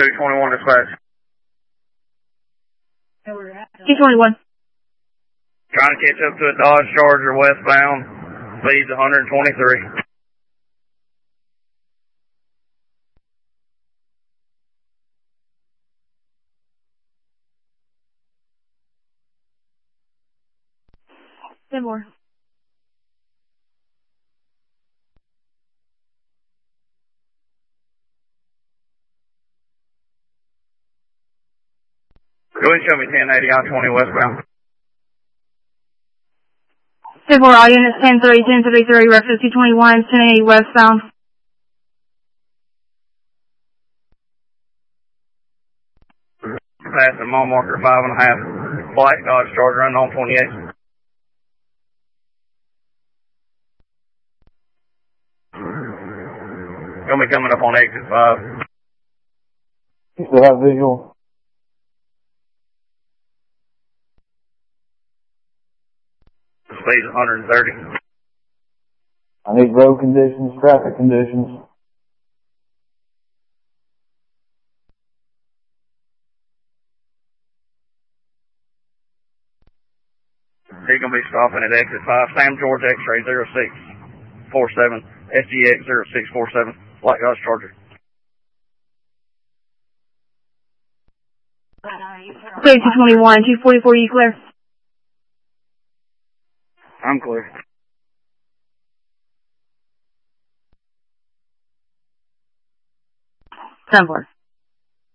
221 dispatch. 221. Trying to catch up to a Dodge Charger westbound. Speed's 123. Ten more. Go ahead and show me 1080 I-20 westbound. 10-4, all units 10-3, 10-33, reference 221, 1080 westbound. Passing mile marker 5.5. Black Dodge Charger unknown 28. Gonna be coming up on exit 5. You still have visual? The speed's 130. I need road conditions, traffic conditions. He's gonna be stopping at exit 5. Sam George X-ray 0647. SGX 0647. Black Dodge Charger. Clear 221, 244, you clear? I'm clear. 10-4.